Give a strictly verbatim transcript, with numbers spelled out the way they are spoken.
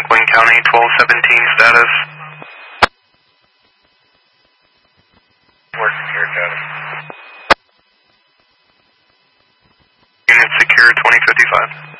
Franklin County, twelve seventeen status. Working here, County. Unit secure, twenty fifty-five.